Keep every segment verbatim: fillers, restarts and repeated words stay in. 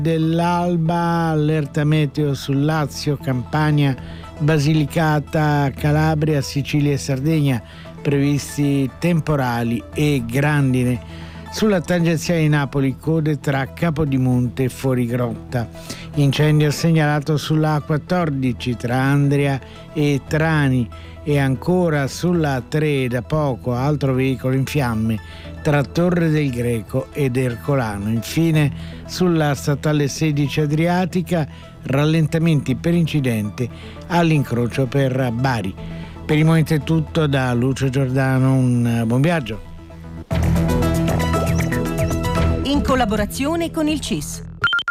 dell'alba, allerta meteo sul Lazio, Campania, Basilicata, Calabria, Sicilia e Sardegna, previsti temporali e grandine. Sulla tangenziale di Napoli, code tra Capodimonte e Fuorigrotta. Incendio segnalato sulla A quattordici tra Andria e Trani, e ancora sulla A tre da poco altro veicolo in fiamme tra Torre del Greco ed Ercolano. Infine sulla statale sedici Adriatica, rallentamenti per incidente all'incrocio per Bari. Per il momento è tutto da Lucio Giordano, un buon viaggio. In collaborazione con il C I S.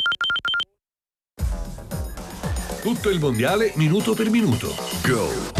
Tutto il mondiale minuto per minuto. Go!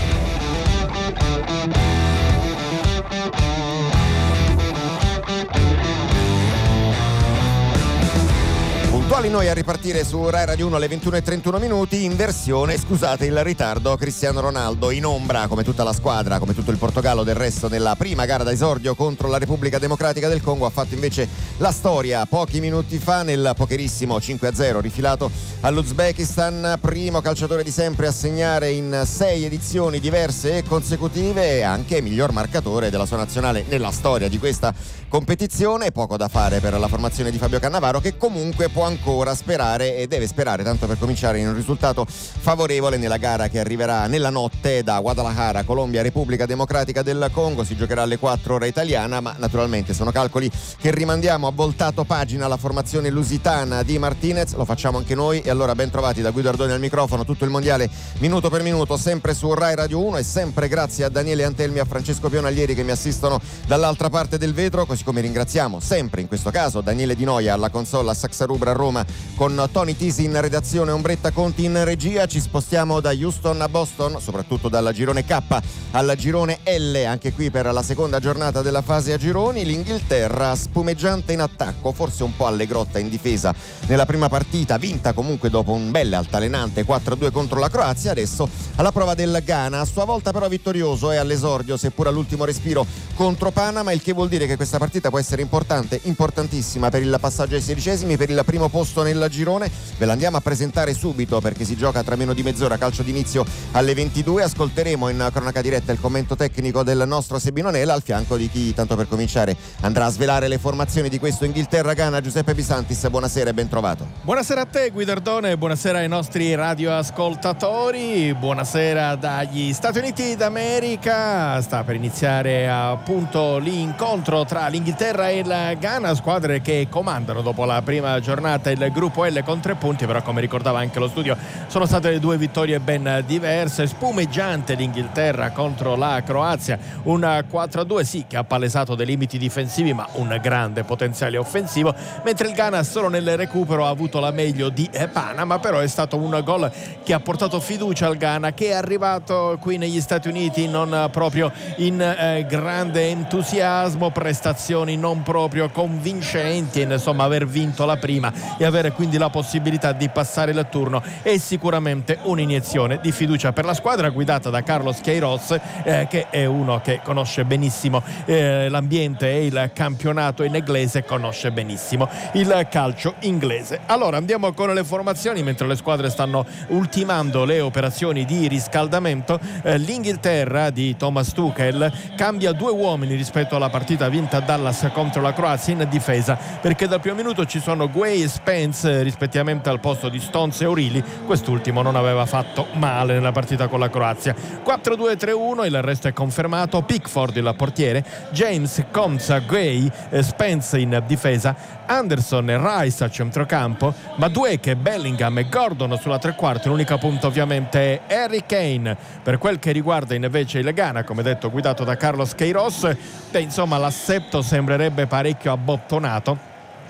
Puntuali noi a ripartire su Rai Radio uno alle ventuno e trentuno minuti, in versione, scusate il ritardo, Cristiano Ronaldo in ombra come tutta la squadra, come tutto il Portogallo del resto nella prima gara da esordio contro la Repubblica Democratica del Congo. Ha fatto invece la storia pochi minuti fa nel pokerissimo cinque a zero rifilato all'Uzbekistan, primo calciatore di sempre a segnare in sei edizioni diverse e consecutive e anche miglior marcatore della sua nazionale nella storia di questa competizione. Poco da fare per la formazione di Fabio Cannavaro, che comunque può ancora sperare e deve sperare, tanto per cominciare, in un risultato favorevole nella gara che arriverà nella notte da Guadalajara, Colombia, Repubblica Democratica del Congo. Si giocherà alle quattro ora italiana, ma naturalmente sono calcoli che rimandiamo a voltato pagina alla formazione lusitana di Martinez. Lo facciamo anche noi, e allora ben trovati da Guido Ardoni al microfono. Tutto il mondiale minuto per minuto sempre su Rai Radio uno, e sempre grazie a Daniele Antelmi e a Francesco Pionaglieri che mi assistono dall'altra parte del vetro, così come ringraziamo sempre in questo caso Daniele Di Noia alla console a Saxa Rubra a Roma, con Tony Tisi in redazione, Ombretta Conti in regia. Ci spostiamo da Houston a Boston, soprattutto dal girone K al girone L, anche qui per la seconda giornata della fase a gironi. L'Inghilterra spumeggiante in attacco, forse un po' allegrotta in difesa nella prima partita, vinta comunque dopo un bel altalenante quattro a due contro la Croazia. Adesso alla prova del Ghana, a sua volta però vittorioso e all'esordio, seppur all'ultimo respiro, contro Panama, il che vuol dire che questa partita può essere importante, importantissima per il passaggio ai sedicesimi, per il primo posto nel girone. Ve l'andiamo a presentare subito perché si gioca tra meno di mezz'ora, calcio d'inizio alle ventidue. Ascolteremo in cronaca diretta il commento tecnico del nostro Sebino Nela, al fianco di chi, tanto per cominciare, andrà a svelare le formazioni di questo Inghilterra-Ghana, Giuseppe Bisantis. Buonasera e ben trovato. Buonasera a te Guidardone, buonasera ai nostri radioascoltatori, buonasera dagli Stati Uniti d'America. Sta per iniziare appunto l'incontro tra l'Inghilterra e il Ghana, squadre che comandano dopo la prima giornata il gruppo L con tre punti, però come ricordava anche lo studio sono state due vittorie ben diverse. Spumeggiante l'Inghilterra contro la Croazia, un quattro a due sì che ha palesato dei limiti difensivi ma un grande potenziale offensivo, mentre il Ghana solo nel recupero ha avuto la meglio di Panama. Però è stato un gol che ha portato fiducia al Ghana, che è arrivato qui negli Stati Uniti non proprio in eh, grande entusiasmo, prestazioni non proprio convincenti, insomma aver vinto la prima e avere quindi la possibilità di passare il turno è sicuramente un'iniezione di fiducia per la squadra guidata da Carlos Queiroz, eh, che è uno che conosce benissimo eh, l'ambiente e il campionato inglese, conosce benissimo il calcio inglese. Allora andiamo con le formazioni mentre le squadre stanno ultimando le operazioni di riscaldamento. eh, l'Inghilterra di Thomas Tuchel cambia due uomini rispetto alla partita vinta a Dallas contro la Croazia in difesa, perché dal primo minuto ci sono Gueye e Spence rispettivamente al posto di Stones e O'Reilly. Quest'ultimo non aveva fatto male nella partita con la Croazia. Quattro due tre uno, il resto è confermato. Pickford il portiere, James, Konsa, Gueye, Spence in difesa, Anderson e Rice a centrocampo, Madueke, Bellingham e Gordon sulla tre quarti. L'unica punta ovviamente è Harry Kane. Per quel che riguarda invece il Ghana, come detto guidato da Carlos Queiroz, beh, insomma l'assetto sembrerebbe parecchio abbottonato.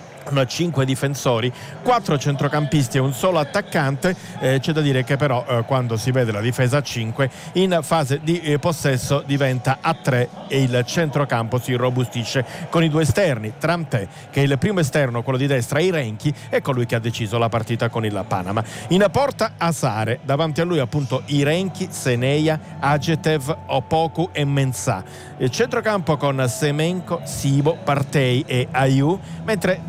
cinque difensori, quattro centrocampisti e un solo attaccante. Eh, c'è da dire che però eh, quando si vede la difesa a cinque, in fase di eh, possesso diventa a tre e il centrocampo si robustisce con i due esterni, Tramté che è il primo esterno, quello di destra, Irenchi, e colui che ha deciso la partita con il Panama. In porta Asare, davanti a lui appunto Irenchi, Seneia, Agetev, Opoku e Mensah. Il centrocampo con Semenko, Sibo, Partey e Ayew, mentre